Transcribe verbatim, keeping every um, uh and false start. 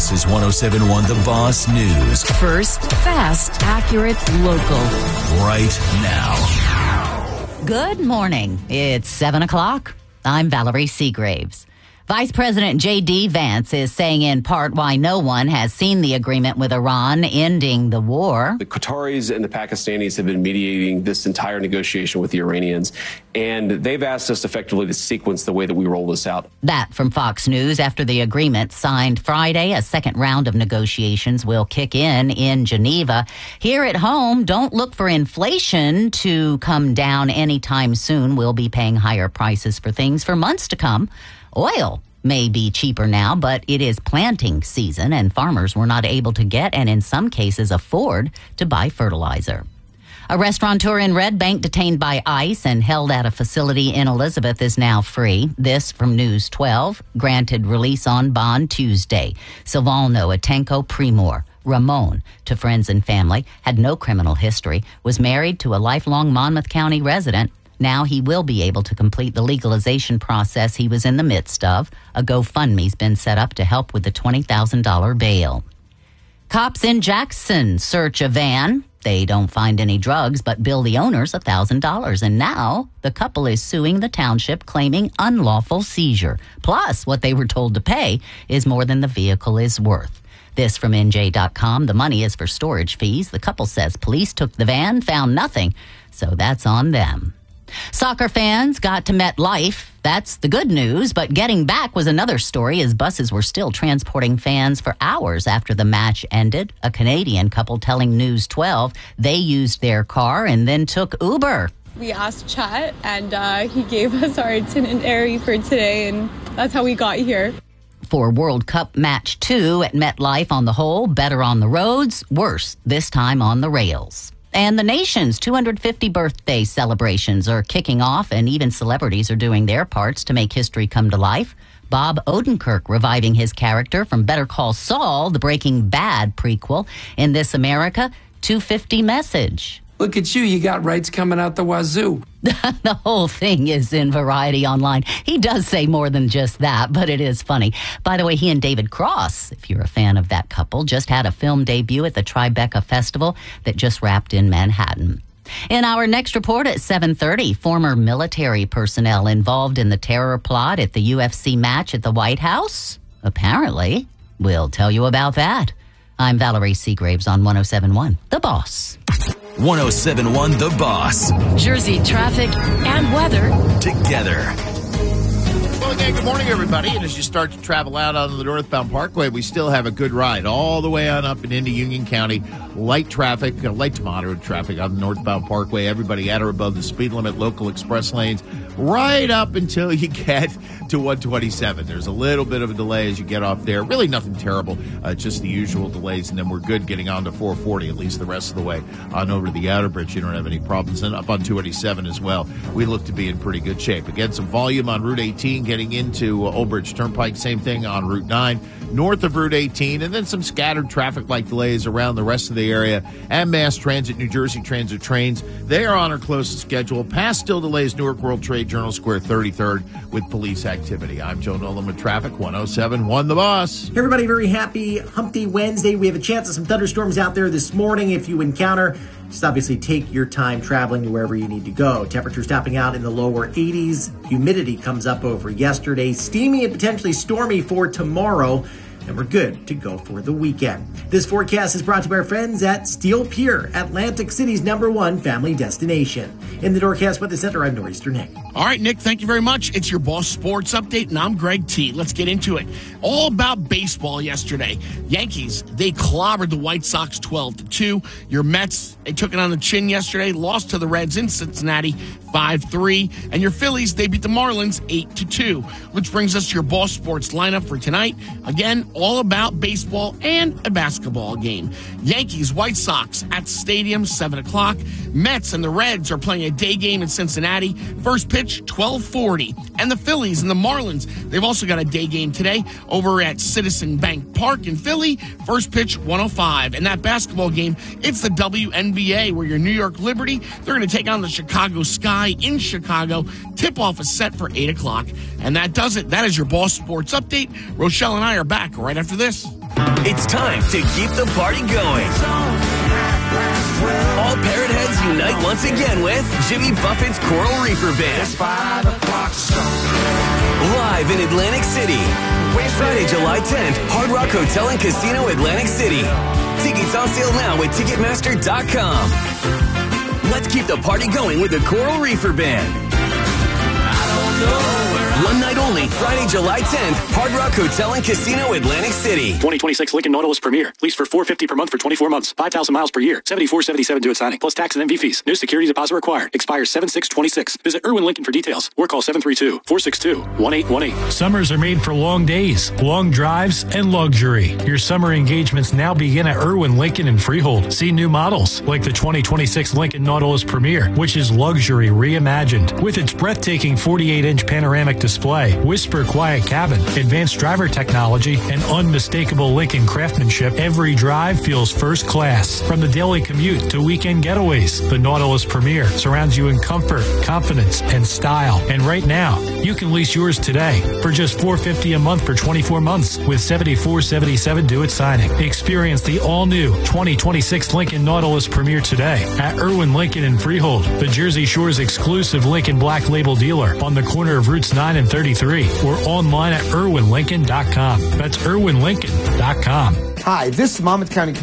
This is one oh seven point one The Boss News. First, fast, accurate, local. Right now. Good morning. It's seven o'clock. I'm Valerie Seagraves. Vice President J D. Vance is saying in part why no one has seen the agreement with Iran ending the war. The Qataris and the Pakistanis have been mediating this entire negotiation with the Iranians, and they've asked us effectively to sequence the way that we roll this out. That from Fox News. After the agreement signed Friday, a second round of negotiations will kick in in Geneva. Here at home, don't look for inflation to come down anytime soon. We'll be paying higher prices for things for months to come. Oil may be cheaper now, but it is planting season, and farmers were not able to get and in some cases afford to buy fertilizer. A restaurateur in Red Bank detained by ICE and held at a facility in Elizabeth is now free. This from News twelve, granted release on bond Tuesday. Silvano Atenco Primor, Ramon, to friends and family, had no criminal history, was married to a lifelong Monmouth County resident. Now he will be able to complete the legalization process he was in the midst of. A GoFundMe's been set up to help with the twenty thousand dollars bail. Cops in Jackson search a van. They don't find any drugs, but bill the owners one thousand dollars. And now the couple is suing the township, claiming unlawful seizure. Plus, what they were told to pay is more than the vehicle is worth. This from N J dot com. The money is for storage fees. The couple says police took the van, found nothing, so that's on them. Soccer fans got to MetLife. That's the good news, but getting back was another story as buses were still transporting fans for hours after the match ended. A Canadian couple telling News twelve they used their car and then took Uber. We asked Chat, and uh, he gave us our itinerary for today, and that's how we got here. For World Cup Match two at MetLife, on the whole, better on the roads, worse this time on the rails. And the nation's two hundred fifty birthday celebrations are kicking off, and even celebrities are doing their parts to make history come to life. Bob Odenkirk reviving his character from Better Call Saul, the Breaking Bad prequel, in This America two fifty message. Look at you, you got rights coming out the wazoo. The whole thing is in Variety Online. He does say more than just that, but it is funny. By the way, he and David Cross, if you're a fan of that couple, just had a film debut at the Tribeca Festival that just wrapped in Manhattan. In our next report at seven thirty, former military personnel involved in the terror plot at the U F C match at the White House? Apparently. We'll tell you about that. I'm Valerie Seagraves on one oh seven point one The Boss. one oh seven point one The Boss. Jersey traffic and weather Together. Well, again, good morning, everybody. And as you start to travel out on the northbound Parkway, we still have a good ride all the way on up and into Union County. Light traffic, uh, light to moderate traffic on the northbound Parkway. Everybody at or above the speed limit, local express lanes, right up until you get to one twenty-seven. There's a little bit of a delay as you get off there. Really nothing terrible, uh, just the usual delays. And then we're good getting on to four forty, at least the rest of the way on over to the Outer Bridge. You don't have any problems. And up on two eighty-seven as well, we look to be in pretty good shape. Again, some volume on Route eighteen getting into uh, Old Bridge Turnpike. Same thing on Route nine, north of Route eighteen. And then some scattered traffic light delays around the rest of the area. And Mass Transit, New Jersey Transit trains, they are on our closest schedule. Past still delays Newark World Trade Journal Square thirty-third with police activity. I'm Joe Nolan with traffic, one oh seven point one The Boss. Hey everybody, very happy Hump Day Wednesday. We have a chance of some thunderstorms out there this morning. If you encounter, just obviously take your time traveling to wherever you need to go. Temperatures topping out in the lower eighties. Humidity comes up over yesterday. Steamy and potentially stormy for tomorrow. And we're good to go for the weekend. This forecast is brought to you by our friends at Steel Pier, Atlantic City's number one family destination. In the Doorcast Weather Center, I'm Nor'easter Nick. All right, Nick, thank you very much. It's your Boss Sports Update, and I'm Greg T. Let's get into it. All about baseball yesterday. Yankees, they clobbered the White Sox twelve to two. Your Mets, they took it on the chin yesterday, lost to the Reds in Cincinnati five three. And your Phillies, they beat the Marlins eight to two. Which brings us to your Boss Sports lineup for tonight. Again, all about baseball and a basketball game. Yankees, White Sox at Stadium, seven o'clock. Mets and the Reds are playing a day game in Cincinnati. First pitch, twelve forty. And the Phillies and the Marlins, they've also got a day game today over at Citizen Bank Park in Philly. First pitch, one oh five. And that basketball game, it's the W N B A, where your New York Liberty, they're going to take on the Chicago Sky in Chicago. Tip-off is set for eight o'clock. And that does it. That is your Boss Sports Update. Rochelle and I are back right after this. It's time to keep the party going. All Parrot Heads unite once again with Jimmy Buffett's Coral Reefer Band. Live in Atlantic City. Friday, July tenth, Hard Rock Hotel and Casino, Atlantic City. Tickets on sale now at Ticketmaster dot com. Let's keep the party going with the Coral Reefer Band. One night only, Friday, July tenth, Hard Rock Hotel and Casino, Atlantic City. twenty twenty-six Lincoln Nautilus Premier. Lease for four hundred fifty dollars per month for twenty-four months. five thousand miles per year. seventy-four seventy-seven due at signing. Plus tax and M V fees. New security deposit required. Expires seven six twenty-six. Visit Irwin Lincoln for details. Or call seven three two, four six two, one eight one eight. Summers are made for long days, long drives, and luxury. Your summer engagements now begin at Irwin Lincoln in Freehold. See new models like the twenty twenty-six Lincoln Nautilus Premier, which is luxury reimagined. With its breathtaking forty-eight inch panoramic display, Whisper quiet cabin, advanced driver technology, and unmistakable Lincoln craftsmanship, every drive feels first class. From the daily commute to weekend getaways, the Nautilus Premier surrounds you in comfort, confidence, and style. And right now, you can lease yours today for just four hundred fifty dollars a month for twenty-four months with seventy-four seventy-seven due at signing. Experience the all-new twenty twenty-six Lincoln Nautilus Premier today at Irwin Lincoln in Freehold, the Jersey Shore's exclusive Lincoln Black Label dealer on the corner of Routes nine and thirty-three, or online at Irwin Lincoln dot com. That's Irwin Lincoln dot com. Hi, this is Monmouth County